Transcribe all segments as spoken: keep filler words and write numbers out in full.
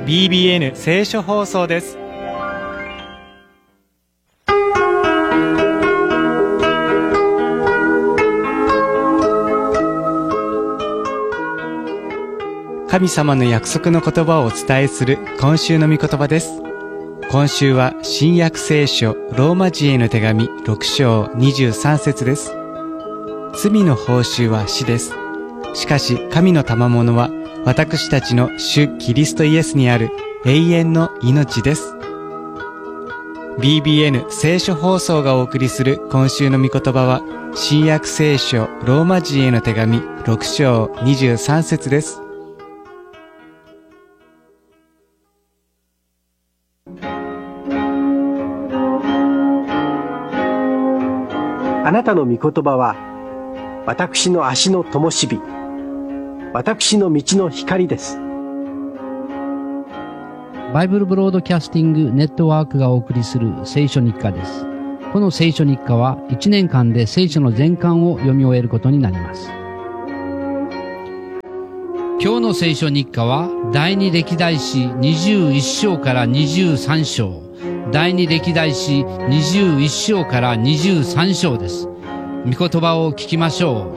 ビービーエヌ 聖書放送です。神様の約束の言葉をお伝えする今週の御言葉です。今週は新約聖書ローマ人への手紙ろく章にじゅうさん節です。罪の報酬は死です。しかし神の賜物は私たちの主キリストイエスにある永遠の命です。ビービーエヌ 聖書放送がお送りする今週の御言葉は新約聖書ローマ人への手紙ろく章にじゅうさん節です。 あなたの御言葉は私の足の灯火、私の道の光です。 バイブルブロードキャスティングネットワークがお送りする聖書日課です。この聖書日課はいちねんかんで聖書の全巻を読み終えることになります。今日の聖書日課は第二歴代史にじゅういち章からにじゅうさん章、第二歴代史にじゅういち章からにじゅうさん章です。御言葉を聞きましょ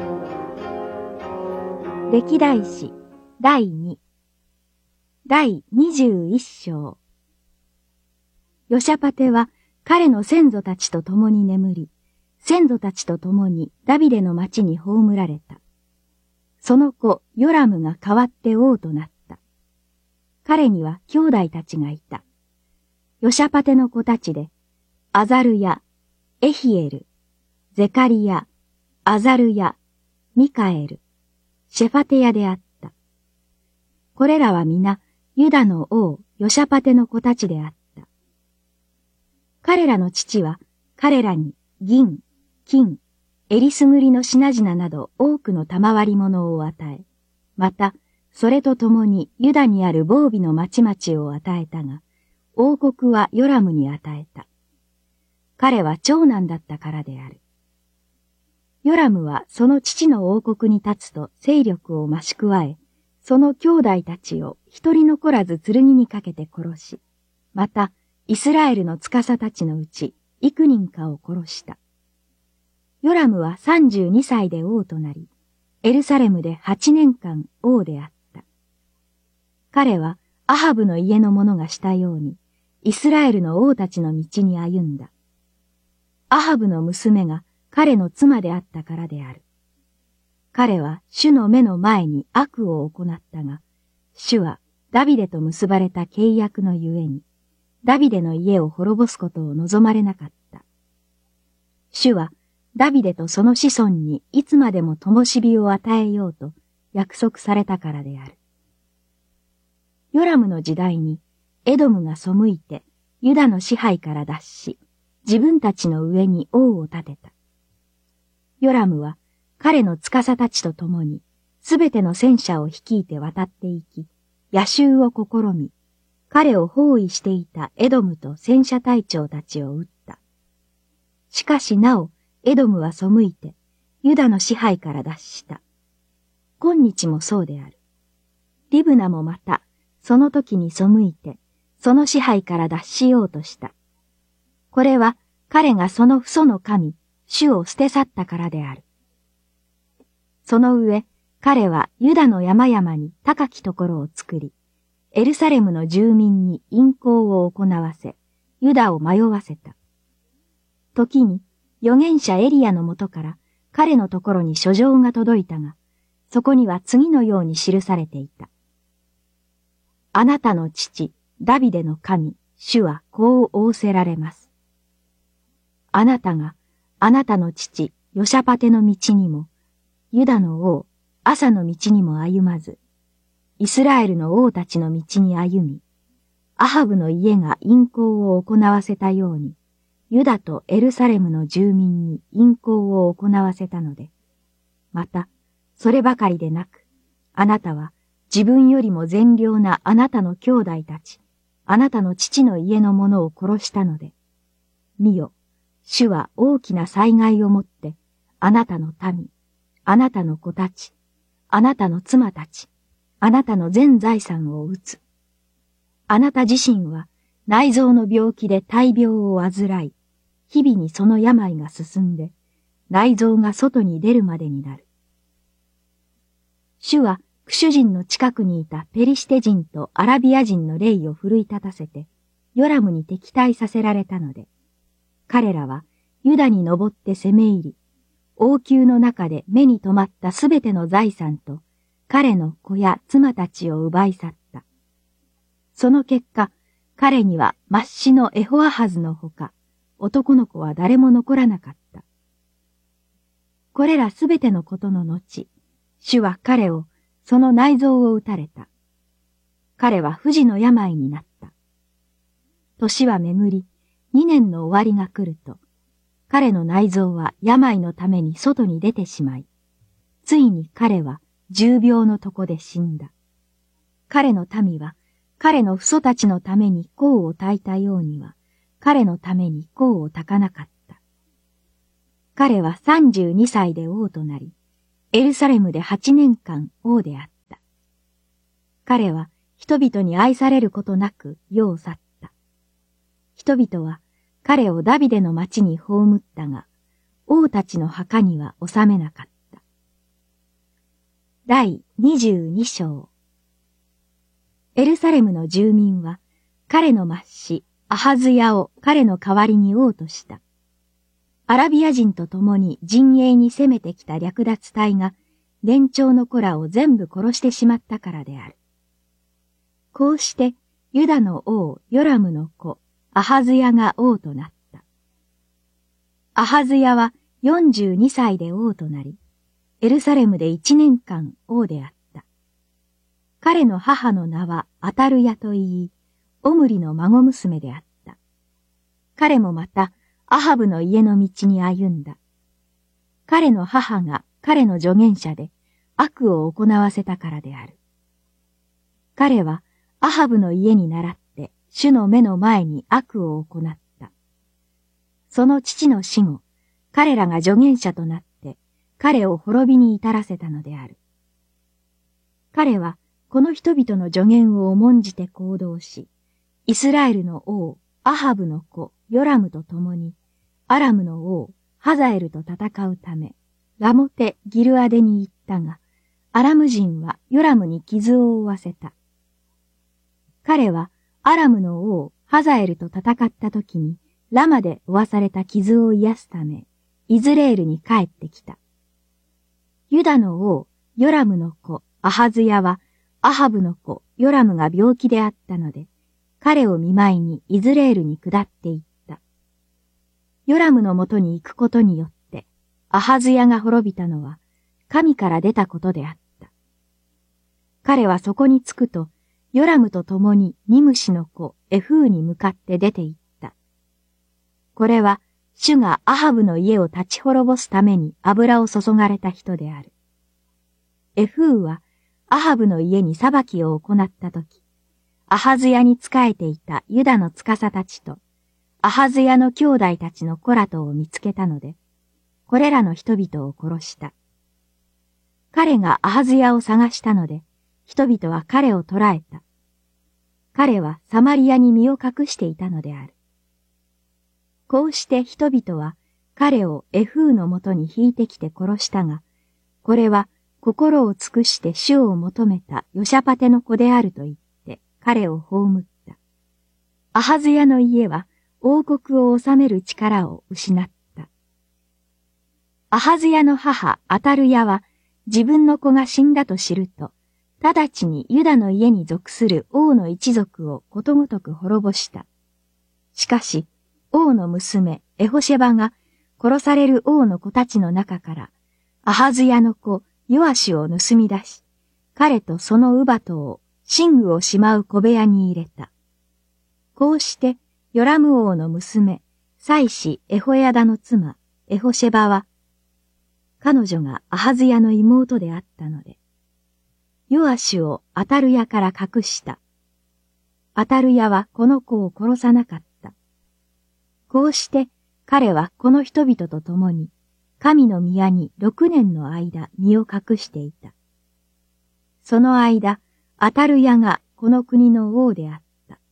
う。歴代史第に第にじゅういち章。ヨシャパテは彼の先祖たちと共に眠り、先祖たちと共にダビデの町に葬られた。その子ヨラムが代わって王となった。彼には兄弟たちがいた。ヨシャパテの子たちで、アザルヤ、エヒエル、ゼカリヤ、アザルヤ、ミカエル、シェファテヤであった。これらは皆、ユダの王、ヨシャパテの子たちであった。彼らの父は、彼らに銀、金、えりすぐりの品々など多くの賜り物を与え、また、それと共にユダにある防備の町々を与えたが、王国はヨラムに与えた。彼は長男だったからである。ヨラムはその父の王国に立つと勢力を増し加え、その兄弟たちを一人残らず剣にかけて殺し、またイスラエルの司たちのうち幾人かを殺した。ヨラムはさんじゅうにさいで王となり、エルサレムではちねんかん王であった。彼はアハブの家の者がしたように、イスラエルの王たちの道に歩んだ。アハブの娘が彼の妻であったからである。彼は主の目の前に悪を行ったが、主はダビデと結ばれた契約のゆえに、ダビデの家を滅ぼすことを望まれなかった。主はダビデとその子孫にいつまでも灯火を与えようと約束されたからである。ヨラムの時代にエドムが背いてユダの支配から脱し、自分たちの上に王を立てた。ヨラムは彼の司たちと共にすべての戦車を率いて渡っていき、野襲を試み、彼を包囲していたエドムと戦車隊長たちを撃った。しかしなお、エドムは背いてユダの支配から脱した。今日もそうである。リブナもまた、その時に背いて、その支配から脱しようとした。これは彼がその父祖の神、主を捨て去ったからである。その上、彼はユダの山々に高きところを作り、エルサレムの住民に淫行を行わせ、ユダを迷わせた。時に預言者エリアのもとから彼のところに書状が届いたが、そこには次のように記されていた。あなたの父、ダビデの神、主はこう仰せられます。あなたが、あなたの父、ヨシャパテの道にも、ユダの王、アサの道にも歩まず、イスラエルの王たちの道に歩み、アハブの家が淫行を行わせたように、ユダとエルサレムの住民に淫行を行わせたので、また、そればかりでなく、あなたは自分よりも善良なあなたの兄弟たち、あなたの父の家の者を殺したので、見よ、主は大きな災害をもって、あなたの民、あなたの子たち、あなたの妻たち、あなたの全財産を打つ。 あなた自身は内臓の病気で大病を患い、日々にその病が進んで、内臓が外に出るまでになる。主はクシュ人の近くにいたペリシテ人とアラビア人の霊を奮い立たせて、ヨラムに敵対させられたので、彼らはユダに登って攻め入り、王宮の中で目に留まったすべての財産と、彼の子や妻たちを奪い去った。その結果、彼には末子のエホアハズのほか、男の子は誰も残らなかった。これらすべてのことの後、主は彼を、その内臓を撃たれた。彼は不治の病になった。年は巡り、二年の終わりが来ると、彼の内臓は病のために外に出てしまい、ついに彼は重病の床で死んだ。彼の民は、彼の父祖たちのために香を焚いたようには、彼のために香を焚かなかった。彼は三十二歳で王となり、エルサレムで八年間王であった。彼は人々に愛されることなく世を去った。人々は彼をダビデの町に葬ったが、王たちの墓には収めなかった。第二十二章。エルサレムの住民は彼の末子アハズヤを彼の代わりに王とした。アラビア人と共に陣営に攻めてきた略奪隊が年長の子らを全部殺してしまったからである。こうしてユダの王ヨラムの子アハズヤが王となった。アハズヤはよんじゅうにさいで王となり、エルサレムでいちねんかん王であった。彼の母の名はアタルヤと言い、オムリの孫娘であった。彼もまたアハブの家の道に歩んだ。彼の母が彼の助言者で悪を行わせたからである。彼はアハブの家に倣って主の目の前に悪を行った。その父の死後、彼らが助言者となって彼を滅びに至らせたのである。彼はこの人々の助言を重んじて行動し、イスラエルの王アハブの子ヨラムと共にアラムの王ハザエルと戦うためラモテ・ギルアデに行ったが、アラム人はヨラムに傷を負わせた。彼はアラムの王ハザエルと戦った時にラマで負わされた傷を癒すためイズレールに帰ってきた。ユダの王ヨラムの子アハズヤはアハブの子ヨラムが病気であったので、彼を見舞いにイズレールに下って行った。ヨラムのもとに行くことによって、アハズヤが滅びたのは神から出たことであった。彼はそこに着くと、ヨラムと共にニムシの子エフーに向かって出て行った。これは主がアハブの家を立ち滅ぼすために油を注がれた人である。エフーはアハブの家に裁きを行ったとき、アハズヤに仕えていたユダの司たちと、アハズヤの兄弟たちの子らとを見つけたので、これらの人々を殺した。彼がアハズヤを探したので、人々は彼を捕らえた。彼はサマリアに身を隠していたのである。こうして人々は彼をエフーのもとに引いてきて殺したが、これは心を尽くして主を求めたヨシャパテの子であると言って彼を葬った。アハズヤの家は王国を治める力を失った。アハズヤの母アタルヤは自分の子が死んだと知ると、直ちにユダの家に属する王の一族をことごとく滅ぼした。しかし、王の娘エホシェバが殺される王の子たちの中から、アハズヤの子ヨアシュを盗み出し、彼とその乳母を寝具をしまう小部屋に入れた。こうして、ヨラム王の娘、妻子エホヤダの妻、エホシェバは、彼女がアハズヤの妹であったので、ヨアシュをアタルヤから隠した。アタルヤはこの子を殺さなかった。こうして彼はこの人々と共に神の宮に六年の間身を隠していた。その間、アタルヤがこの国の王であった。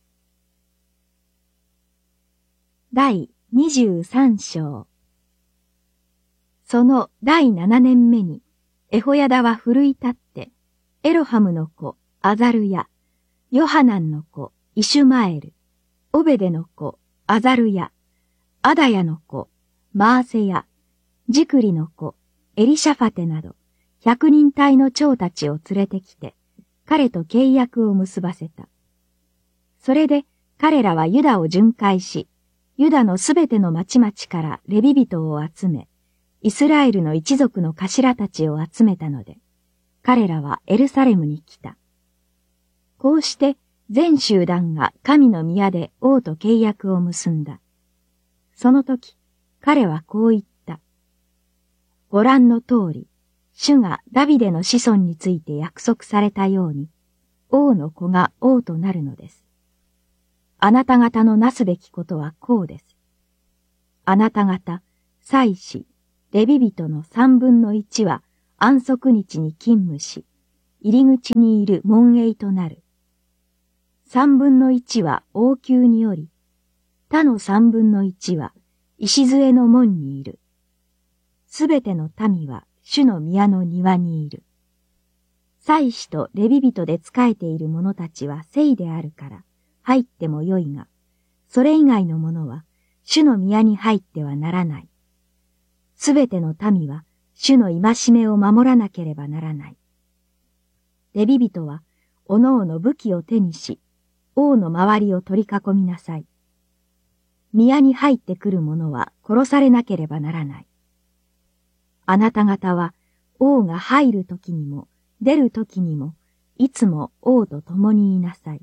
第にじゅうさん章。その第七年目に、エホヤダは奮い立って、エロハムの子、アザルヤ、ヨハナンの子、イシュマエル、オベデの子、アザルヤ、アダヤの子、マーセヤ、ジクリの子、エリシャファテなど、百人隊の長たちを連れてきて、彼と契約を結ばせた。それで彼らはユダを巡回し、ユダのすべての町々からレビ人を集め、イスラエルの一族の頭たちを集めたので、彼らはエルサレムに来た。こうして全集団が神の宮で王と契約を結んだ。その時、彼はこう言った。ご覧の通り、主がダビデの子孫について約束されたように、王の子が王となるのです。あなた方のなすべきことはこうです。あなた方、祭司、レビ人の三分の一は安息日に勤務し、入り口にいる門営となる。三分の一は王宮におり、他の三分の一は礎の門にいる。すべての民は主の宮の庭にいる。祭司とレビ人で仕えている者たちは聖であるから入ってもよいが、それ以外の者は主の宮に入ってはならない。すべての民は主の戒めを守らなければならない。レビ人はおのおの武器を手にし、王の周りを取り囲みなさい。宮に入ってくる者は殺されなければならない。あなた方は王が入るときにも出るときにもいつも王と共にいなさい。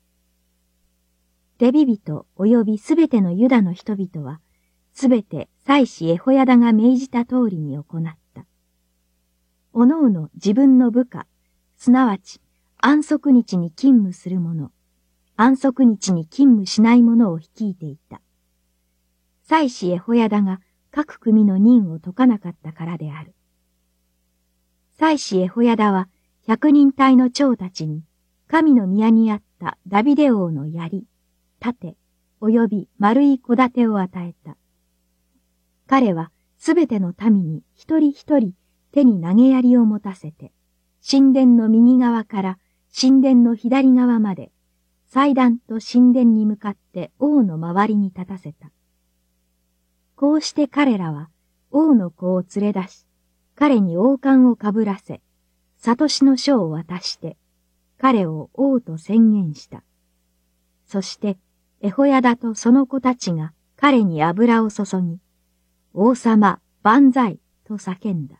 レビ人及びすべてのユダの人々はすべて祭司エホヤダが命じた通りに行った。おのおの自分の部下、すなわち安息日に勤務する者、安息日に勤務しない者を率いていた。祭司エホヤダが各組の任を解かなかったからである。祭司エホヤダは百人隊の長たちに神の宮にあったダビデ王の槍、盾、及び丸い小盾を与えた。彼はすべての民に一人一人手に投げ槍を持たせて、神殿の右側から神殿の左側まで、祭壇と神殿に向かって王の周りに立たせた。こうして彼らは王の子を連れ出し、彼に王冠をかぶらせ、悟しの書を渡して、彼を王と宣言した。そして、エホヤダとその子たちが彼に油を注ぎ、王様、万歳と叫んだ。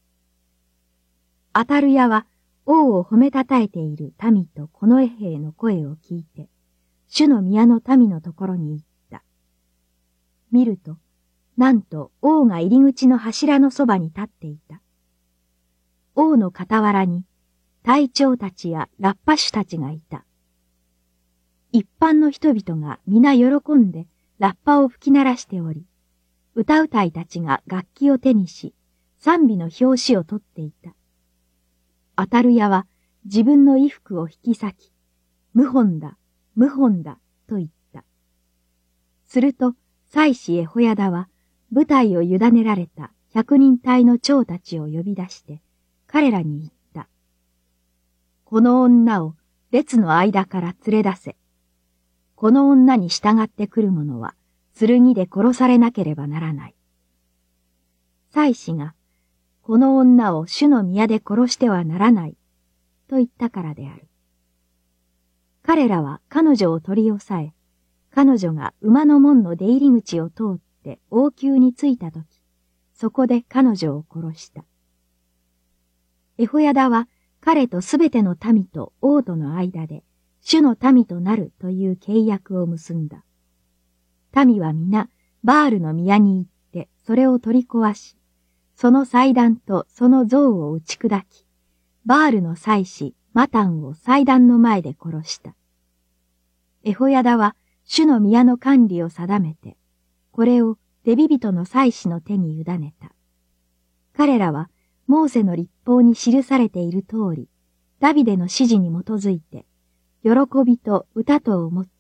アタルヤは王を褒めたたえている民と近衛兵の声を聞いて、主の宮の民のところに行った。見ると、なんと王が入り口の柱のそばに立っていた。王の傍らに隊長たちやラッパ手たちがいた。一般の人々が皆喜んでラッパを吹き鳴らしており、歌うたいたちが楽器を手にし、賛美の拍子を取っていた。アタルヤは自分の衣服を引き裂き、謀反だ、謀反だ、と言った。すると、祭司エホヤダは、部隊を委ねられた百人隊の長たちを呼び出して、彼らに言った。この女を列の間から連れ出せ。この女に従ってくる者は、剣で殺されなければならない。祭司が、この女を主の宮で殺してはならない、と言ったからである。彼らは彼女を取り押さえ、彼女が馬の門の出入り口を通って王宮に着いたとき、そこで彼女を殺した。エホヤダは彼とすべての民と王との間で、主の民となるという契約を結んだ。民は皆、バールの宮に行ってそれを取り壊し、その祭壇とその像を打ち砕き、バールの祭司マタンを祭壇の前で殺した。エホヤダは主の宮の管理を定めて、これをレビ人の祭司の手に委ねた。彼らはモーセの律法に記されている通り、ダビデの指示に基づいて、喜びと歌とをもっ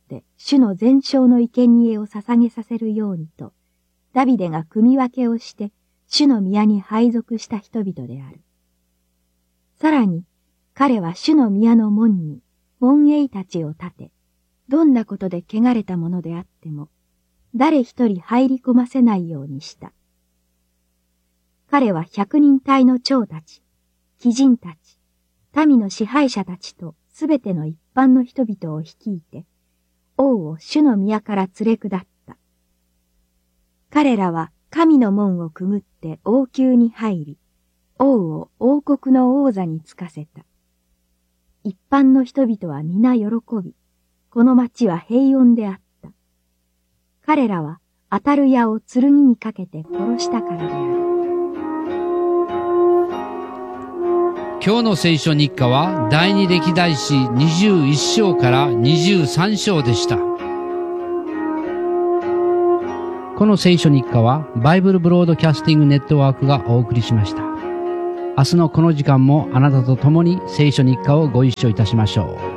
って主の全焼の生贄を捧げさせるようにと、ダビデが組み分けをして主の宮に配属した人々である。さらに、彼は主の宮の門に門営たちを立て、どんなことで汚れたものであっても、誰一人入り込ませないようにした。彼は百人隊の長たち、貴人たち、民の支配者たちとすべての一般の人々を率いて、王を主の宮から連れ下った。彼らは神の門をくぐって王宮に入り、王を王国の王座につかせた。一般の人々は皆喜び、この町は平穏であった。彼らはアタルヤを剣にかけて殺したからである。 今日の聖書日課は第二歴代史にじゅういっ章からにじゅうさん章でした。この聖書日課はバイブルブロードキャスティングネットワークがお送りしました。明日のこの時間もあなたと共に聖書日課をご一緒いたしましょう。